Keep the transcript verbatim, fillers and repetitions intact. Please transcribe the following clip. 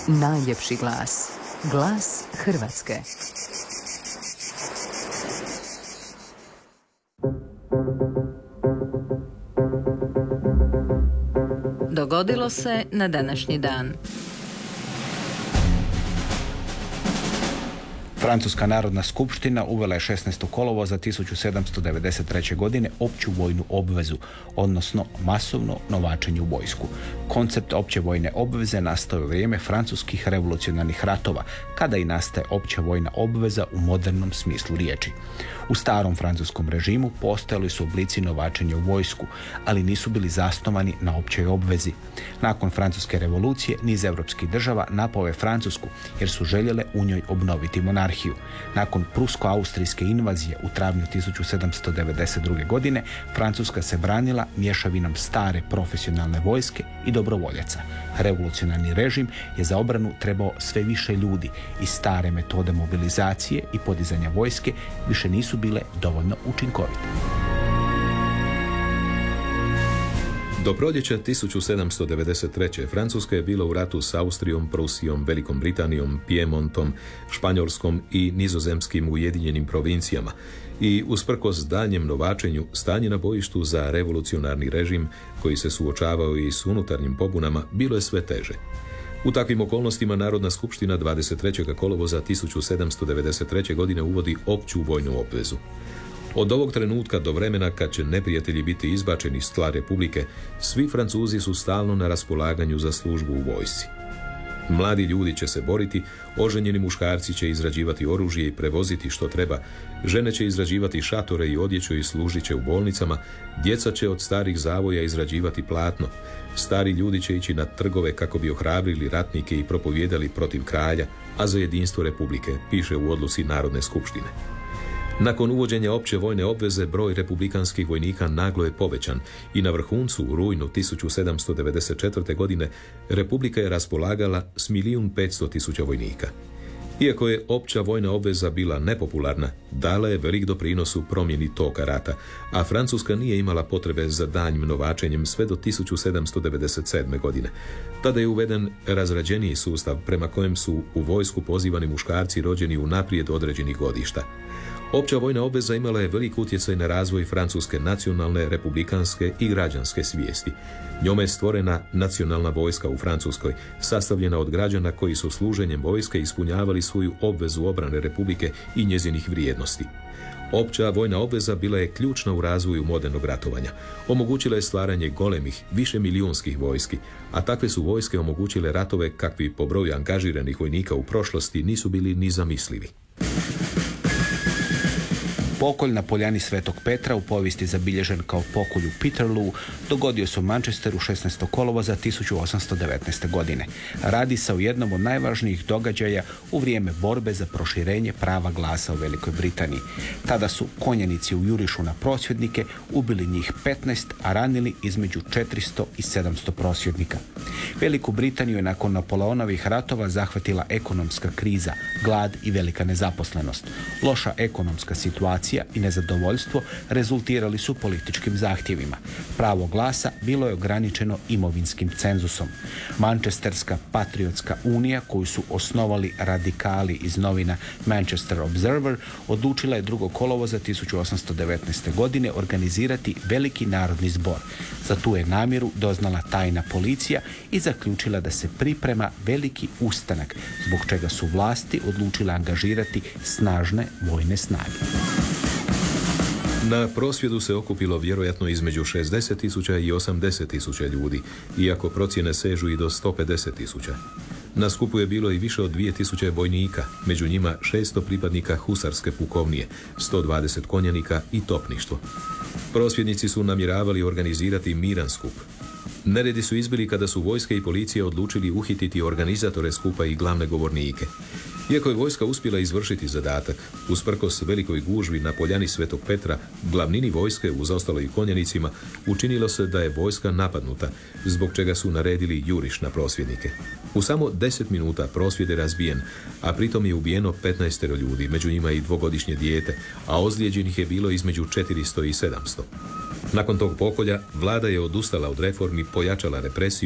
Najljepši glas. Glas Hrvatske. Dogodilo se na današnji dan. Francuska narodna skupština uvela je šesnaestog kolovoza tisuću sedamsto devedeset treće. godine opću vojnu obvezu, odnosno masovno novačenje u vojsku. Koncept opće vojne obveze nastao je u vrijeme francuskih revolucionarnih ratova, kada i nastaje opća vojna obveza u modernom smislu riječi. U starom francuskom režimu postojali su oblici novačenja u vojsku, ali nisu bili zasnovani na općoj obvezi. Nakon francuske revolucije, niz europskih država napao je Francusku, jer su željele u njoj obnoviti monarhiju. Nakon prusko-austrijske invazije u travnju tisuću sedamsto devedeset druge. godine, Francuska se branila mješavinom stare profesionalne vojske i dobrovoljaca. Revolucionarni režim je za obranu trebao sve više ljudi i stare metode mobilizacije i podizanja vojske više nisu bile dovoljno učinkovite. Do proljeća tisuću sedamsto devedeset treće. Francuska je bila u ratu s Austrijom, Prusijom, Velikom Britanijom, Pijemontom, Španjolskom i nizozemskim ujedinjenim provincijama i usprkos daljnjem novačenju stanje na bojištu za revolucionarni režim koji se suočavao i s unutarnjim pobunama bilo je sve teže. U takvim okolnostima Narodna skupština dvadeset trećeg kolovoza tisuću sedamsto devedeset treće. godine uvodi opću vojnu obvezu. Od ovog trenutka do vremena kad će neprijatelji biti izbačeni iz tla Republike, svi Francuzi su stalno na raspolaganju za službu u vojsci. Mladi ljudi će se boriti, oženjeni muškarci će izrađivati oružje i prevoziti što treba, žene će izrađivati šatore i odjeću i služit će u bolnicama, djeca će od starih zavoja izrađivati platno, stari ljudi će ići na trgove kako bi ohrabrili ratnike i propovijedali protiv kralja, a za jedinstvo Republike, piše u odluci Narodne skupštine. Nakon uvođenja opće vojne obveze, broj republikanskih vojnika naglo je povećan i na vrhuncu u rujnu tisuću sedamsto devedeset četvrte. godine Republika je raspolagala s milijun petsto tisuća vojnika. Iako je opća vojna obveza bila nepopularna, dala je velik doprinos u promjeni toka rata, a Francuska nije imala potrebe za daljnjim novačenjem sve do tisuću sedamsto devedeset sedme. godine. Tada je uveden razrađeniji sustav prema kojem su u vojsku pozivani muškarci rođeni u naprijed određenih godišta. Opća vojna obveza imala je velik utjecaj na razvoj francuske nacionalne, republikanske i građanske svijesti. Njome je stvorena nacionalna vojska u Francuskoj, sastavljena od građana koji su služenjem vojske ispunjavali svoju obvezu obrane Republike i njezinih vrijednosti. Opća vojna obveza bila je ključna u razvoju modernog ratovanja. Omogućila je stvaranje golemih, višemilijunskih vojski, a takve su vojske omogućile ratove kakvi po broju angažiranih vojnika u prošlosti nisu bili ni zamislivi. Pokolj na poljani Svetog Petra, u povijesti zabilježen kao pokolj u Peterloo, dogodio se u Manchesteru šesnaestog kolovoza tisuću osamsto devetnaeste. godine. Radi se o jednom od najvažnijih događaja u vrijeme borbe za proširenje prava glasa u Velikoj Britaniji. Tada su konjanici u jurišu na prosvjednike ubili njih petnaest, a ranili između četiristo i sedamsto prosvjednika. Veliku Britaniju je nakon Napoleonovih ratova zahvatila ekonomska kriza, glad i velika nezaposlenost. Loša ekonomska situacija i nezadovoljstvo rezultirali su političkim zahtjevima. Pravo glasa bilo je ograničeno imovinskim cenzusom. Manchesterska patriotska unija, koju su osnovali radikali iz novina Manchester Observer, odlučila je drugog kolovoza tisuću osamsto devetnaeste. godine organizirati veliki narodni zbor. Za tu je namjeru doznala tajna policija i zaključila da se priprema veliki ustanak, zbog čega su vlasti odlučile angažirati snažne vojne snage. Na prosvjedu se okupilo vjerojatno između šezdeset tisuća i osamdeset tisuća ljudi, iako procjene sežu i do sto pedeset tisuća. Na skupu je bilo i više od dvije tisuće vojnika, među njima šesto pripadnika husarske pukovnije, sto dvadeset konjanika i topništvo. Prosvjednici su namjeravali organizirati miran skup. Neredi su izbili kada su vojska i policija odlučili uhititi organizatore skupa i glavne govornike. Iako je vojska uspjela izvršiti zadatak, usprkos velikoj gužvi na poljani Svetog Petra, glavnini vojske uz ostalo i konjanicima, učinilo se da je vojska napadnuta, zbog čega su naredili juriš na prosvjednike. U samo deset minuta prosvjed je razbijen, a pritom je ubijeno petnaest ljudi, među njima i dvogodišnje dijete, a ozlijeđenih je bilo između četiristo i sedamsto. Nakon tog pokolja, vlada je odustala od reformi, pojačala represiju